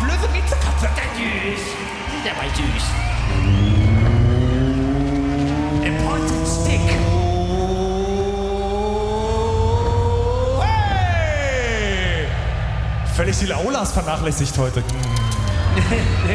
blöde Miezekatze. Der war süß. A pointed stick. Hey! Völlig die Laulas vernachlässigt heute.